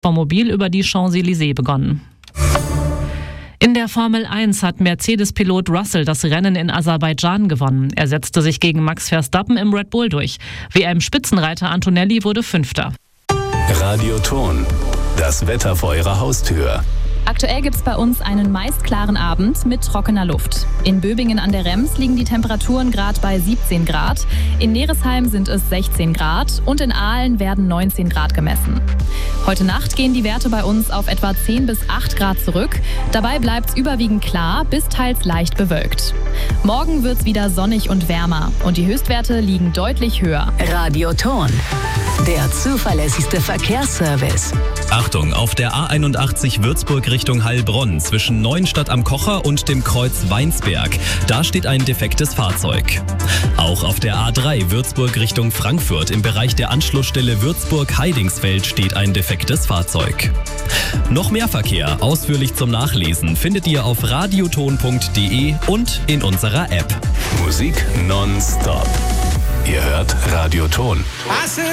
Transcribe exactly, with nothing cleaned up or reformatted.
Formmobil über die Champs-Élysées begonnen. In der Formel eins hat Mercedes-Pilot Russell das Rennen in Aserbaidschan gewonnen. Er setzte sich gegen Max Verstappen im Red Bull durch. W M-Spitzenreiter Antonelli wurde Fünfter. Radioton, das Wetter vor Ihrer Haustür. Aktuell gibt es bei uns einen meist klaren Abend mit trockener Luft. In Böbingen an der Rems liegen die Temperaturen gerade bei siebzehn Grad. In Neresheim sind es sechzehn Grad und in Aalen werden neunzehn Grad gemessen. Heute Nacht gehen die Werte bei uns auf etwa zehn bis acht Grad zurück. Dabei bleibt es überwiegend klar bis teils leicht bewölkt. Morgen wird es wieder sonnig und wärmer und die Höchstwerte liegen deutlich höher. Radioton, der zuverlässigste Verkehrsservice. Achtung, auf der A einundachtzig Würzburg Richtung Heilbronn zwischen Neuenstadt am Kocher und dem Kreuz Weinsberg. Da steht ein defektes Fahrzeug. Auch auf der A drei Würzburg Richtung Frankfurt im Bereich der Anschlussstelle Würzburg-Heidingsfeld steht ein defektes Fahrzeug. Noch mehr Verkehr, ausführlich zum Nachlesen, findet ihr auf radioton punkt de und in unserer App. Musik nonstop. Ihr hört Radioton.